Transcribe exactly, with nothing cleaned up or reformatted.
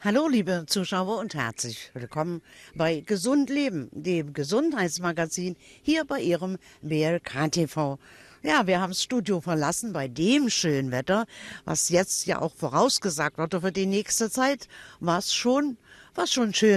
Hallo, liebe Zuschauer und herzlich willkommen bei Gesund Leben, dem Gesundheitsmagazin hier bei Ihrem B L K T V. Ja, wir haben das Studio verlassen bei dem schönen Wetter, was jetzt ja auch vorausgesagt wurde für die nächste Zeit, was schon, was schon schön